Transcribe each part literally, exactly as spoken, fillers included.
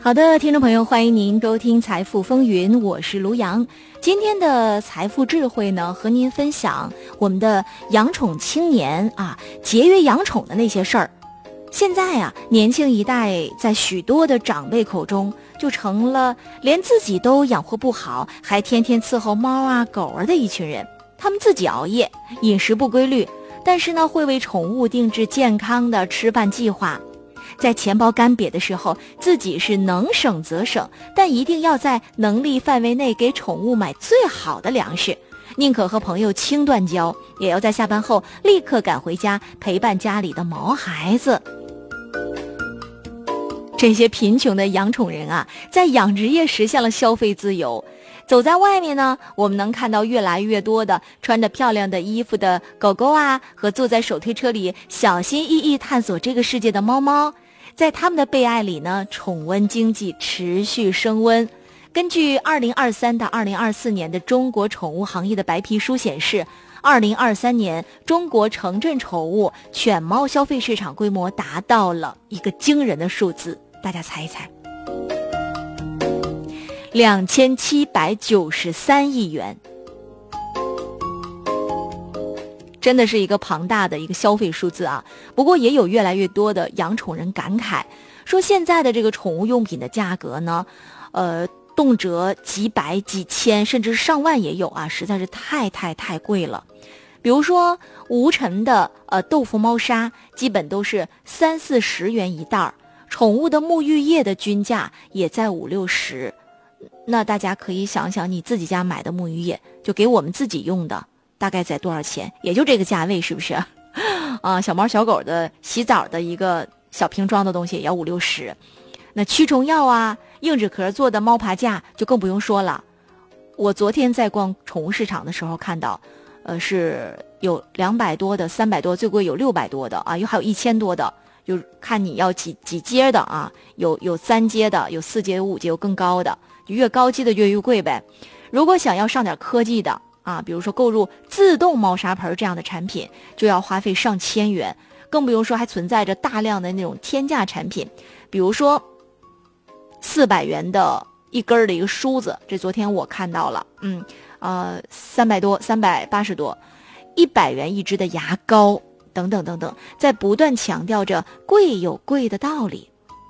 好的，听众朋友，欢迎您收听财富风云，我是卢阳。今天的财富智慧呢，和您分享我们的养宠青年啊，节约养宠的那些事儿。现在啊，年轻一代在许多的长辈口中就成了连自己都养活不好，还天天伺候猫啊狗儿的一群人。他们自己熬夜，饮食不规律，但是呢，会为宠物定制健康的吃饭计划。在钱包干瘪的时候，自己是能省则省，但一定要在能力范围内给宠物买最好的粮食，宁可和朋友轻断交，也要在下班后立刻赶回家陪伴家里的毛孩子。这些贫穷的养宠人啊，在养殖业实现了消费自由。走在外面呢，我们能看到越来越多的穿着漂亮的衣服的狗狗啊，和坐在手推车里小心翼翼探索这个世界的猫猫。在他们的被爱里呢，宠物经济持续升温。根据二零二三到二零二四年的中国宠物行业的白皮书显示，二零二三年中国城镇宠物犬猫消费市场规模达到了一个惊人的数字，大家猜一猜，两千七百九十三亿元。真的是一个庞大的一个消费数字啊！不过也有越来越多的养宠人感慨，说现在的这个宠物用品的价格呢，呃，动辄几百、几千，甚至上万也有啊，实在是太太太贵了。比如说无尘的呃豆腐猫砂，基本都是三四十元一袋儿，宠物的沐浴液的均价也在五六十。那大家可以想想，你自己家买的沐浴液，就给我们自己用的。大概在多少钱？也就这个价位，是不是？啊，小猫小狗的洗澡的一个小瓶装的东西也要五六十。那驱虫药啊，硬纸壳做的猫爬架就更不用说了。我昨天在逛宠物市场的时候看到，呃，是有两百多的，三百多，最贵有六百多的啊，有还有一千多的，就看你要几几阶的啊，有有三阶的，有四阶、有五阶，有更高的，越高级的越越贵呗。如果想要上点科技的。啊，比如说购入自动猫砂盆这样的产品，就要花费上千元，更不用说还存在着大量的那种天价产品，比如说四百元的一根的一个梳子，这昨天我看到了，嗯，呃，三百多，三百八十多，一百元一支的牙膏，等等等等，在不断强调着贵有贵的道理。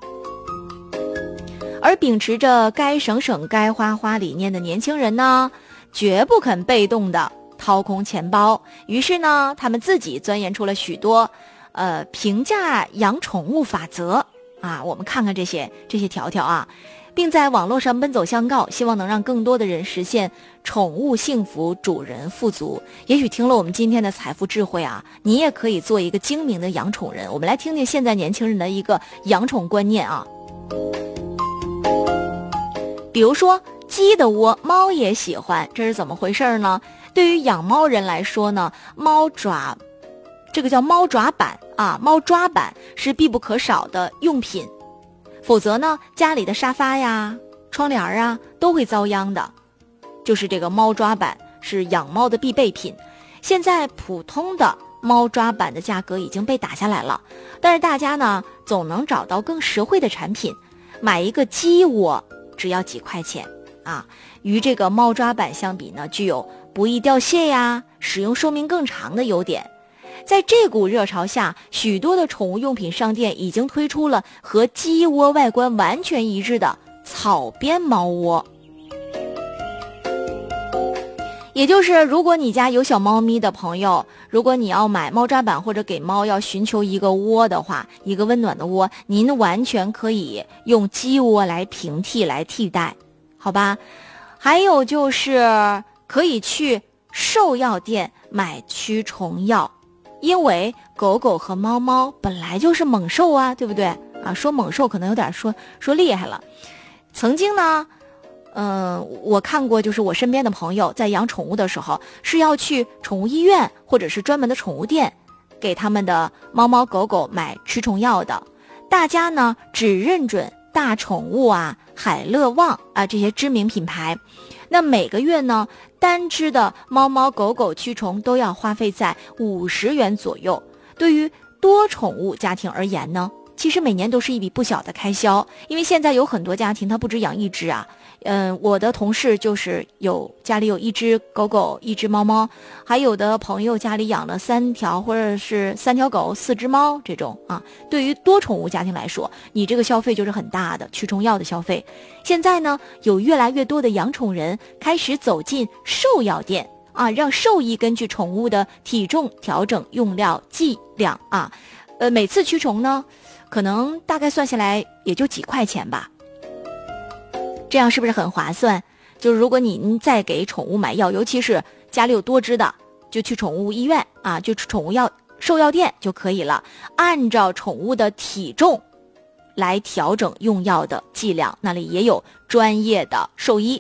而秉持着该省省该花花理念的年轻人呢，绝不肯被动的掏空钱包，于是呢，他们自己钻研出了许多，呃，平价养宠物法则啊。我们看看这些这些条条啊，并在网络上奔走相告，希望能让更多的人实现宠物幸福、主人富足。也许听了我们今天的财富智慧啊，你也可以做一个精明的养宠人。我们来听听现在年轻人的一个养宠观念啊，比如说。鸡的窝猫也喜欢，这是怎么回事呢？对于养猫人来说呢，猫爪这个叫猫爪板啊，猫抓板是必不可少的用品，否则呢，家里的沙发呀、窗帘啊都会遭殃的。就是这个猫抓板是养猫的必备品。现在普通的猫抓板的价格已经被打下来了，但是大家呢总能找到更实惠的产品，买一个鸡窝只要几块钱。啊，与这个猫抓板相比呢，具有不易掉屑呀、使用寿命更长的优点。在这股热潮下，许多的宠物用品商店已经推出了和鸡窝外观完全一致的草编猫窝。也就是如果你家有小猫咪的朋友，如果你要买猫抓板或者给猫要寻求一个窝的话，一个温暖的窝，您完全可以用鸡窝来平替来替代。好吧，还有就是可以去兽药店买驱虫药，因为狗狗和猫猫本来就是猛兽啊，对不对啊？说猛兽可能有点说说厉害了。曾经呢，嗯、呃，我看过，就是我身边的朋友在养宠物的时候，是要去宠物医院或者是专门的宠物店，给他们的猫猫狗狗买驱虫药的。大家呢只认准大宠物啊、海乐旺啊这些知名品牌，那每个月呢单只的猫猫狗狗驱虫都要花费在五十元左右。对于多宠物家庭而言呢， 其实每年都是一笔不小的开销，因为现在有很多家庭他不止养一只啊。嗯，我的同事就是有家里有一只狗狗，一只猫猫，还有的朋友家里养了三条或者是三条狗，四只猫这种啊。对于多宠物家庭来说，你这个消费就是很大的驱虫药的消费。现在呢，有越来越多的养宠人开始走进兽药店啊，让兽医根据宠物的体重调整用料剂量啊。呃，每次驱虫呢，可能大概算下来也就几块钱吧。这样是不是很划算？就是如果您再给宠物买药，尤其是家里有多只的，就去宠物医院啊，就去宠物药兽药店就可以了，按照宠物的体重来调整用药的剂量，那里也有专业的兽医。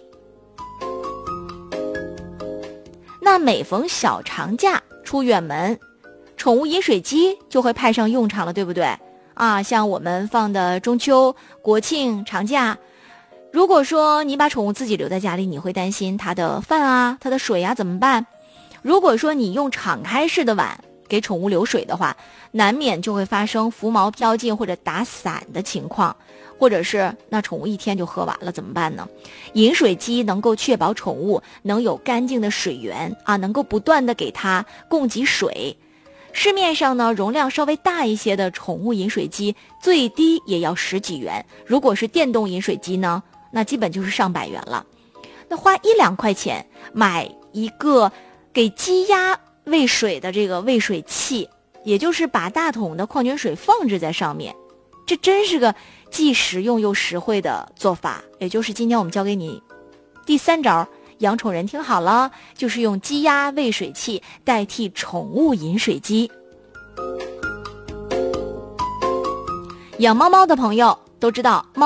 那每逢小长假出远门，宠物饮水机就会派上用场了，对不对？啊，像我们放的中秋、国庆、长假，如果说你把宠物自己留在家里，你会担心它的饭啊、它的水啊怎么办？如果说你用敞开式的碗给宠物流水的话，难免就会发生浮毛飘进或者打散的情况，或者是那宠物一天就喝完了怎么办呢？饮水机能够确保宠物能有干净的水源啊，能够不断的给它供给水。市面上呢，容量稍微大一些的宠物饮水机最低也要十几元，如果是电动饮水机呢，那基本就是上百元了。那花一两块钱买一个给鸡鸭喂水的这个喂水器，也就是把大桶的矿泉水放置在上面，这真是个既实用又实惠的做法。也就是今天我们教给你第三招，养宠人听好了，就是用鸡鸭喂水器代替宠物饮水机。养猫猫的朋友都知道，猫